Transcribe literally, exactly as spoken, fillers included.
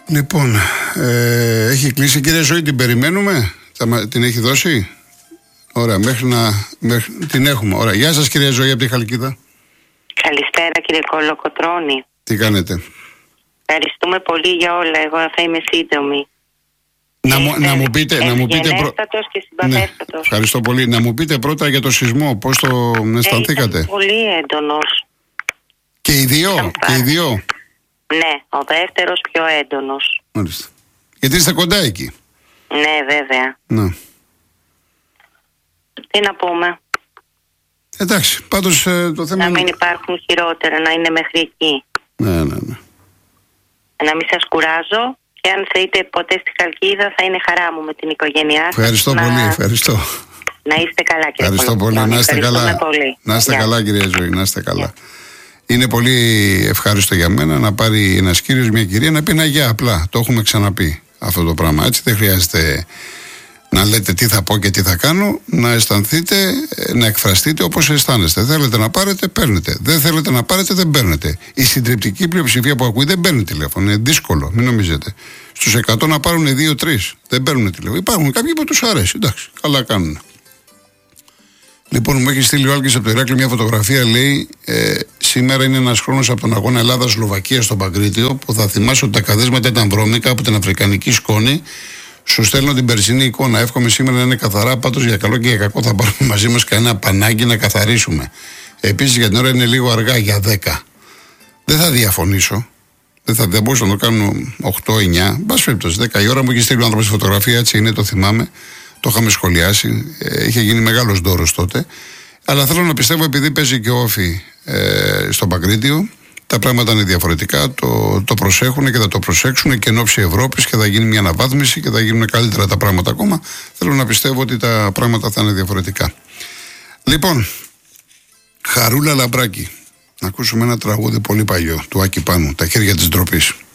Λοιπόν, ε, έχει κλείσει, κυρία Ζωή, την περιμένουμε. Θα, την έχει δώσει. Ωραία, μέχρι να. Μέχρι, την έχουμε. Ωραία. Γεια σας, κυρία Ζωή, από τη Χαλκίδα. Καλησπέρα, κύριε Κολοκοτρώνη. Τι κάνετε? Ευχαριστούμε πολύ για όλα. Εγώ θα είμαι σύντομη. Να μου, να μου πείτε, να μου πείτε προ... και συμπαθέστατος. Ναι, ευχαριστώ πολύ. Να μου πείτε πρώτα για το σεισμό, πώς το αισθανθήκατε? Ήταν πολύ έντονος. Και οι δύο, και οι δύο. Ναι, ο δεύτερος πιο έντονος. Μάλιστα. Γιατί είστε κοντά εκεί. Ναι, βέβαια. Ναι. Τι να πούμε. Εντάξει, πάντως το θέμα... Να μην υπάρχουν χειρότερα, να είναι μέχρι εκεί. Ναι, ναι, ναι. Να μην σας κουράζω. Και αν θέλετε ποτέ στη Χαλκίδα θα είναι χαρά μου με την οικογένειά σας. Ευχαριστώ να... πολύ, ευχαριστώ. Να είστε καλά, κύριε Ευχαριστώ πολύ, να είστε καλά. Πολύ. Να είστε Γεια. καλά, κυρία Ζωή, να είστε καλά. Γεια. Είναι πολύ ευχάριστο για μένα να πάρει ένας κύριος, μια κυρία, να πει ένα γεια απλά. Το έχουμε ξαναπεί αυτό το πράγμα. Έτσι δεν χρειάζεται να λέτε τι θα πω και τι θα κάνω, να αισθανθείτε, να εκφραστείτε όπως αισθάνεστε. Θέλετε να πάρετε, παίρνετε. Δεν θέλετε να πάρετε, δεν παίρνετε. Η συντριπτική πλειοψηφία που ακούει δεν παίρνει τηλέφωνο. Είναι δύσκολο, μην νομίζετε. Στους εκατό να πάρουν δύο τρία, δεν παίρνουν τηλέφωνο. Υπάρχουν κάποιοι που τους αρέσει, εντάξει, καλά κάνουν. Λοιπόν, μου έχει στείλει ο Άλκης από το Ηράκλειο μια φωτογραφία, λέει, ε, σήμερα είναι ένας χρόνος από τον αγώνα Ελλάδα-Σλοβακία στον Παγκρίτιο, που θα θυμάσαι ότι τα καθίσματα ήταν βρώμικα από την αφρικανική σκόνη. Σου στέλνω την περσινή εικόνα. Εύχομαι σήμερα να είναι καθαρά. Πάντως για καλό και για κακό θα πάρουμε μαζί μας κανένα πανάκι να καθαρίσουμε. Επίσης για την ώρα είναι λίγο αργά για δέκα. Δεν θα διαφωνήσω. Δεν θα δεν μπορούσα να το κάνω οκτώ εννιά. Μπας περιπτώσει, δέκα η ώρα μου έχει στείλει ο άνθρωπος τη φωτογραφία. Έτσι είναι, το θυμάμαι. Το είχαμε σχολιάσει. Ε, είχε γίνει μεγάλος δώρος τότε. Αλλά θέλω να πιστεύω, επειδή παίζει και όφι ε, στο Παγκρίτιο, τα πράγματα είναι διαφορετικά, το, το προσέχουν και θα το προσέξουν και εν ώψη Ευρώπης και θα γίνει μια αναβάθμιση και θα γίνουν καλύτερα τα πράγματα ακόμα. Θέλω να πιστεύω ότι τα πράγματα θα είναι διαφορετικά. Λοιπόν, Χαρούλα Λαμπράκη. Να ακούσουμε ένα τραγούδι πολύ παλιό του Άκη Πάνου, Τα χέρια της ντροπής.